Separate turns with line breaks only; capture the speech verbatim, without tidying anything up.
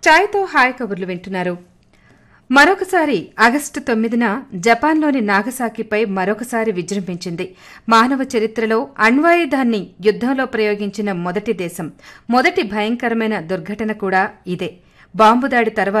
ఛాయ్తో hi కబుర్లు వింటున్నారు. మరొకసారి ఆగస్టు తొమ్మిదిన జపాన్లోని నాగసాకిపై మరొకసారి విజృంభించింది. మానవ చరిత్రలో అణ్వాయుధాన్ని యుద్దంలో ప్రయోగించిన మొదటి దేశం. మొదటి భయంకరమైన దుర్ఘటన కూడా ఇదే. బాంబు దాడి తర్వాత